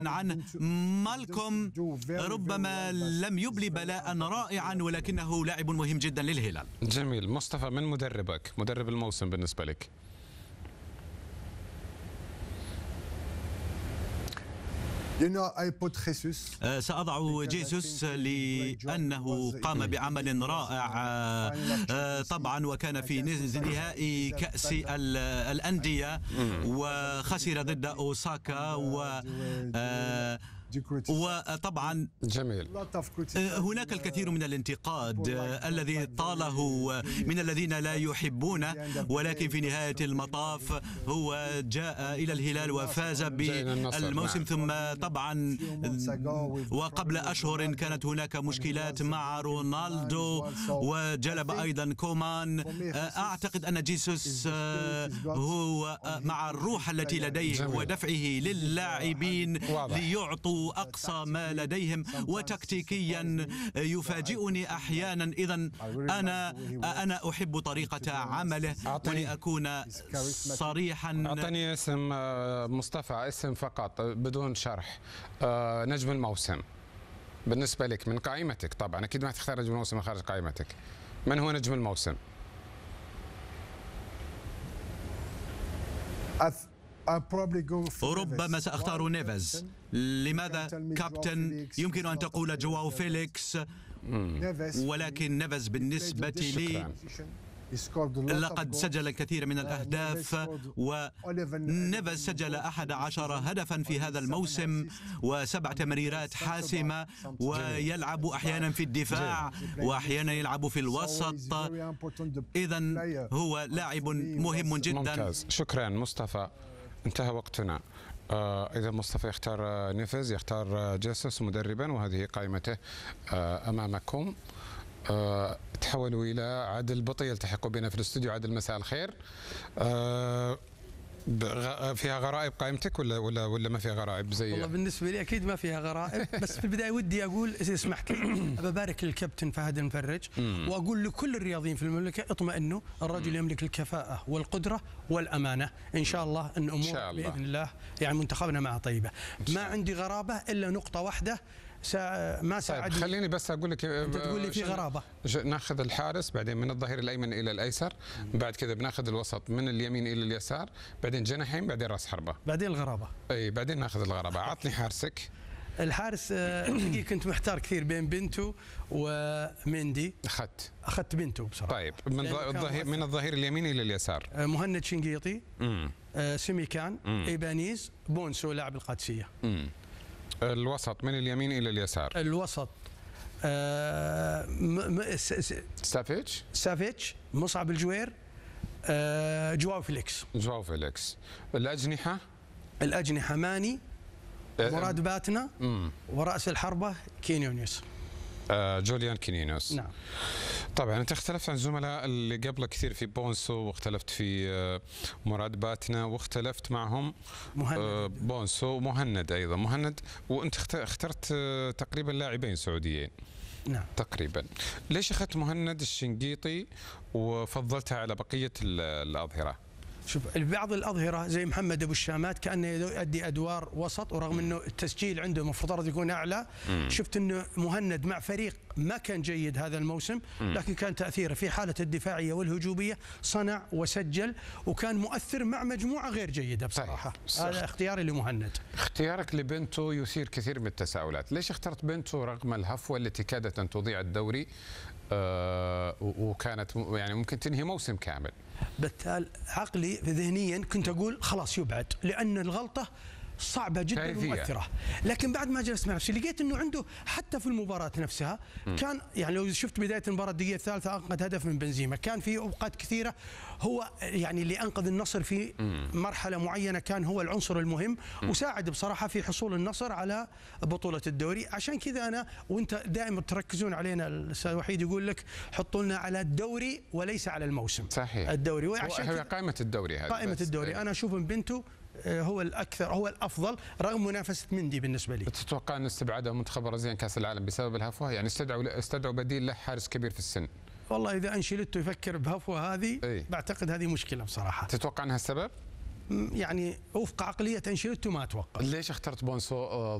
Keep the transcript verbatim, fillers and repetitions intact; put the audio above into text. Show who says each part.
Speaker 1: عن مالكوم ربما لم يبلي بلاء رائعا ولكنه لاعب مهم جدا للهلال.
Speaker 2: جميل. مصطفى، من مدربك مدرب الموسم بالنسبة لك؟
Speaker 1: سأضع جيسوس لأنه قام بعمل رائع طبعا، وكان في نهائي كأس الأندية وخسر ضد أوساكا و وطبعا
Speaker 2: جميل.
Speaker 1: هناك الكثير من الانتقاد الذي طاله من الذين لا يحبونه، ولكن في نهاية المطاف هو جاء إلى الهلال وفاز بالموسم. ثم طبعا وقبل أشهر كانت هناك مشكلات مع رونالدو وجلب أيضا كومان. أعتقد أن جيسوس هو مع الروح التي لديه ودفعه للاعبين ليعطوا أقصى ما لديهم، وتكتيكيا يفاجئني أحيانا. إذن أنا أنا أحب طريقة عمله. ولأكون صريحا،
Speaker 2: أعطني اسم مصطفى، اسم فقط بدون شرح، نجم الموسم بالنسبة لك من قائمتك. طبعا أكيد ما تختار نجم الموسم من خارج قائمتك. من هو نجم الموسم؟
Speaker 1: ربما سأختار نيفيز. لماذا كابتن؟ يمكن أن تقول جواو فيليكس، ولكن نيفيز بالنسبة لي لقد سجل الكثير من الأهداف، ونيفيز سجل أحد عشر هدفا في هذا الموسم وسبع تمريرات حاسمة، ويلعب أحيانا في الدفاع وأحيانا يلعب في الوسط. إذن هو لاعب مهم جدا.
Speaker 2: ممتاز. شكرا مصطفى. انتهى وقتنا. آه إذا مصطفى يختار نيفيز، يختار جيسوس مدربا، وهذه قائمته آه أمامكم. آه تحولوا إلى عادل بطي يلتحق بنا في الاستوديو. عادل، مساء الخير. آه فيها غرائب قائمتك ولا ولا ولا ما فيها غرائب زي؟
Speaker 3: والله بالنسبه لي اكيد ما فيها غرائب، بس في البدايه ودي اقول اذا سمحت لي ببارك للكابتن فهد المفرج، واقول لكل الرياضيين في المملكه اطمئنوا، الرجل يملك الكفاءه والقدره والامانه. ان شاء الله ان امور باذن الله يعني منتخبنا مع طيبه. ما عندي غرابه الا نقطه واحده ما ساعدني.
Speaker 2: طيب خليني بس اقول لك،
Speaker 3: انت تقول لي في غرابه.
Speaker 2: ناخذ الحارس، بعدين من الظهير الايمن الى الايسر، بعد كذا بناخذ الوسط من اليمين الى اليسار، بعدين جناحين، بعدين راس حربه،
Speaker 3: بعدين الغرابه.
Speaker 2: اي بعدين ناخذ الغرابه. عطني حارسك.
Speaker 3: الحارس حقيقة كنت محتار كثير بين بنتو ومندي.
Speaker 2: اخذت
Speaker 3: اخذت بنتو بصراحه.
Speaker 2: طيب من الظهير من الظهير اليمين الى اليسار،
Speaker 3: مهند شنقيطي، سيميكان، ايبانيز، بونسو لاعب القادسيه. امم
Speaker 2: الوسط من اليمين الى اليسار.
Speaker 3: الوسط آه
Speaker 2: سافيتش
Speaker 3: سافيتش مصعب الجوير، آه جواو فيليكس.
Speaker 2: جواو فيليكس. الاجنحه
Speaker 3: الاجنحه ماني، مراد باتنا، مم. ورأس الحربة كينيونيوس.
Speaker 2: آه جوليان كينيونيوس.
Speaker 3: نعم.
Speaker 2: طبعا انت اختلفت عن الزملاء اللي قبلك كثير في بونسو، واختلفت في آه مراد باتنا، واختلفت معهم
Speaker 3: مهند.
Speaker 2: آه بونسو ومهند ايضا. مهند وانت اخترت آه تقريبا لاعبين سعوديين.
Speaker 3: نعم تقريبا.
Speaker 2: ليش اخذت مهند الشنقيطي وفضلتها على بقية الأظهرة؟
Speaker 3: شوف، بعض الأظهرة زي محمد أبو الشامات كأنه يؤدي أدوار وسط، ورغم أنه التسجيل عنده مفترض يكون أعلى. مم. شفت أنه مهند مع فريق ما كان جيد هذا الموسم، لكن كان تأثيره في حالة الدفاعية والهجومية، صنع وسجل وكان مؤثر مع مجموعة غير جيدة بصراحة. صح. هذا اختياري لمهند.
Speaker 2: اختيارك لبنتو يثير كثير من التساؤلات. ليش اخترت بنتو رغم الهفوة التي كادت أن تضيع الدوري آه وكانت يعني ممكن تنهي موسم كامل؟
Speaker 3: بالتالي عقلي ذهنيا كنت اقول خلاص يبعد، لان الغلطه صعبه جدا ومؤثره. لكن بعد ما جلست مع نفسي لقيت انه عنده حتى في المباراه نفسها م. كان يعني لو شفت بدايه المباراه الدقيقه الثالثه انقذ هدف من بنزيما، كان في اوقات كثيره هو يعني اللي انقذ النصر في م. مرحله معينه، كان هو العنصر المهم م. وساعد بصراحه في حصول النصر على بطوله الدوري. عشان كذا انا وانت دائما تركزون علينا، الاستاذ وحيد يقول لك حطوا لنا على الدوري وليس على الموسم.
Speaker 2: صحيح.
Speaker 3: الدوري
Speaker 2: وعشان هو قائمه الدوري هذه
Speaker 3: قائمه الدوري. انا اشوف ان بنتو هو الاكثر، هو الافضل رغم منافسه مندي بالنسبه لي.
Speaker 2: تتوقع ان استبعاده منتخب برازيل كاس العالم بسبب الهفوه؟ يعني استدعوا استدعوا بديل له، حارس كبير في السن.
Speaker 3: والله اذا انشيلوتي يفكر بهفوه هذه،
Speaker 2: ايه؟
Speaker 3: بعتقد هذه مشكله بصراحه.
Speaker 2: تتوقع انها السبب؟
Speaker 3: يعني وفق عقليه انشيلوتي ما اتوقع.
Speaker 2: ليش اخترت بونسو